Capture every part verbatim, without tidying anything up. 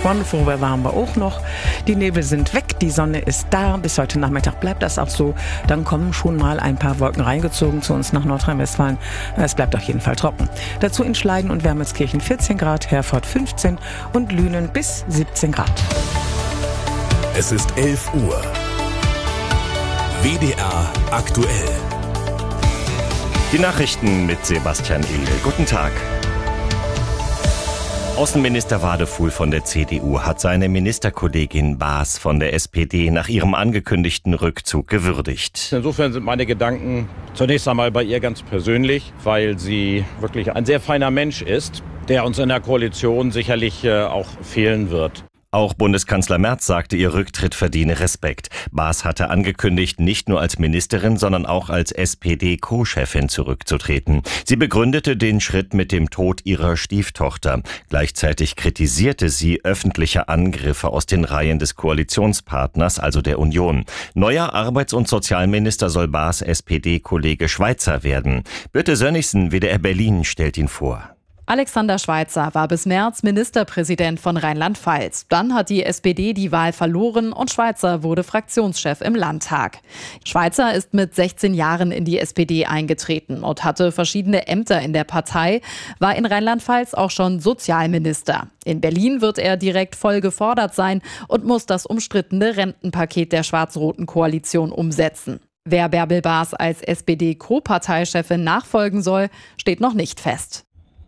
Wonderful Weather haben wir auch noch. Die Nebel sind weg, die Sonne ist da. Bis heute Nachmittag bleibt das auch so. Dann kommen schon mal ein paar Wolken reingezogen zu uns nach Nordrhein-Westfalen. Es bleibt auf jeden Fall trocken. Dazu in Schleiden und Wermelskirchen vierzehn Grad, Herford fünfzehn und Lünen bis siebzehn Grad. Es ist elf Uhr. W D R aktuell. Die Nachrichten mit Sebastian Ehle. Guten Tag. Außenminister Wadefuhl von der C D U hat seine Ministerkollegin Baas von der S P D nach ihrem angekündigten Rückzug gewürdigt. Insofern sind meine Gedanken zunächst einmal bei ihr ganz persönlich, weil sie wirklich ein sehr feiner Mensch ist, der uns in der Koalition sicherlich äh, auch fehlen wird. Auch Bundeskanzler Merz sagte, ihr Rücktritt verdiene Respekt. Baas hatte angekündigt, nicht nur als Ministerin, sondern auch als S P D-Co-Chefin zurückzutreten. Sie begründete den Schritt mit dem Tod ihrer Stieftochter. Gleichzeitig kritisierte sie öffentliche Angriffe aus den Reihen des Koalitionspartners, also der Union. Neuer Arbeits- und Sozialminister soll Baas S P D-Kollege Schweizer werden. Birte Sönnigsen, W D R Berlin, stellt ihn vor. Alexander Schweizer war bis März Ministerpräsident von Rheinland-Pfalz. Dann hat die S P D die Wahl verloren und Schweizer wurde Fraktionschef im Landtag. Schweizer ist mit sechzehn Jahren in die S P D eingetreten und hatte verschiedene Ämter in der Partei, war in Rheinland-Pfalz auch schon Sozialminister. In Berlin wird er direkt voll gefordert sein und muss das umstrittene Rentenpaket der schwarz-roten Koalition umsetzen. Wer Bärbel Baas als S P D-Co-Parteichefin nachfolgen soll, steht noch nicht fest.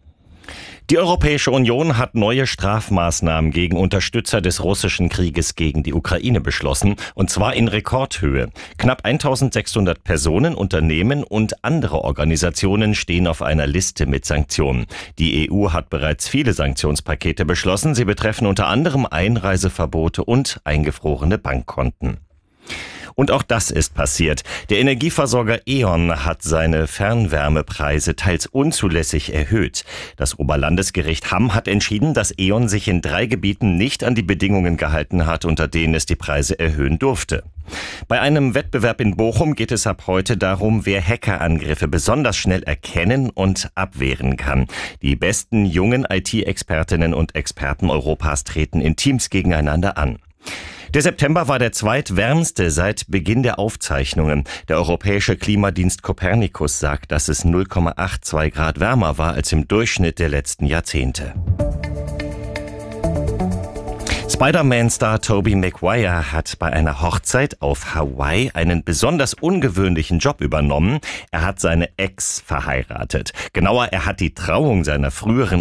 Die Europäische Union hat neue Strafmaßnahmen gegen Unterstützer des russischen Krieges gegen die Ukraine beschlossen, und zwar in Rekordhöhe. Knapp eintausendsechshundert Personen, Unternehmen und andere Organisationen stehen auf einer Liste mit Sanktionen. Die E U hat bereits viele Sanktionspakete beschlossen. Sie betreffen unter anderem Einreiseverbote und eingefrorene Bankkonten. Und auch das ist passiert. Der Energieversorger E.ON hat seine Fernwärmepreise teils unzulässig erhöht. Das Oberlandesgericht Hamm hat entschieden, dass E.ON sich in drei Gebieten nicht an die Bedingungen gehalten hat, unter denen es die Preise erhöhen durfte. Bei einem Wettbewerb in Bochum geht es ab heute darum, wer Hackerangriffe besonders schnell erkennen und abwehren kann. Die besten jungen I T-Expertinnen und Experten Europas treten in Teams gegeneinander an. Der September war der zweitwärmste seit Beginn der Aufzeichnungen. Der europäische Klimadienst Copernicus sagt, dass es null Komma zweiundachtzig Grad wärmer war als im Durchschnitt der letzten Jahrzehnte. Spider-Man-Star Tobey Maguire hat bei einer Hochzeit auf Hawaii einen besonders ungewöhnlichen Job übernommen. Er hat seine Ex verheiratet. Genauer, er hat die Trauung seiner früheren